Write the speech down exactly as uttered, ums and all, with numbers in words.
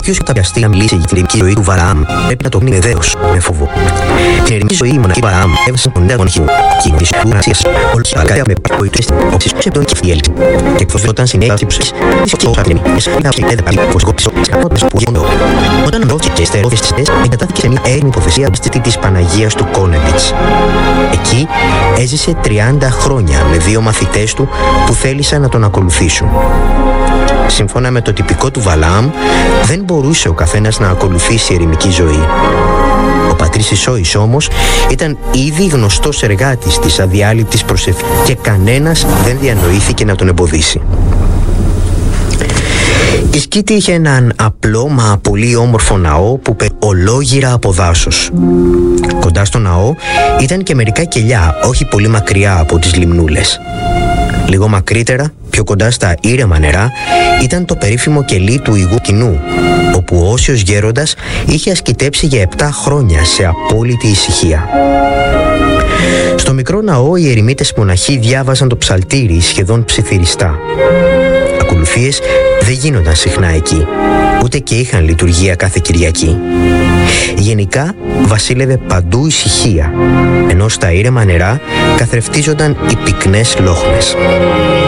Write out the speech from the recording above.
Όποιος καταπιαστεί να μιλήσει για την ειρηνική ζωή του Βαλαάμ πρέπει να το κρίνει με δέος, με φόβο. Την ειρηνική ζωή η μοναχή Βαλαάμ έβασαν τον νέο μοναχή και η γνώση του Ανασίας όλος αγκάλια με παρακοητές όψεις που ξέπτωνε και φιέλη. Και εκφοβόταν συνέχεια ψυχής της οξύχος ακτινεμίες και τα ψυχέδα πάλι πως κόψω σκαπότες που γίνονται. Όταν δόθηκε και στερώθηκε στις τες, εγκατάθηκε σε μια έρημη υποθεσία της Παναγίας του Κόνεβιτς. Εκεί έζησε τριάντα χρόνια με δύο μαθητές του που θέλησαν να τον ακολουθήσουν. Σύμφωνα με το τυπικό του Βαλαάμ, δεν μπορούσε ο καθένας να ακολουθήσει ερημική ζωή. Ο πατρίς Ισόης όμως ήταν ήδη γνωστός εργάτης της αδιάλειπτης προσευχής και κανένας δεν διανοήθηκε να τον εμποδίσει. Η Σκήτη είχε έναν απλό μα πολύ όμορφο ναό που πε ολόγυρα από δάσος. Κοντά στο ναό ήταν και μερικά κελιά, όχι πολύ μακριά από τις λιμνούλες. Λίγο μακρύτερα, πιο κοντά στα ήρεμα νερά, ήταν το περίφημο κελί του Υγού Κοινού, όπου ο Όσιος Γέροντας είχε ασκητέψει για επτά χρόνια σε απόλυτη ησυχία. Στο μικρό ναό οι ερημίτες μοναχοί διάβαζαν το ψαλτήρι σχεδόν ψιθυριστά. Ακολουθίες δεν γίνονταν συχνά εκεί, ούτε και είχαν λειτουργία κάθε Κυριακή. Γενικά βασίλευε παντού ησυχία, ενώ στα ήρεμα νερά καθρεφτίζονταν οι πυκνές λόχνες.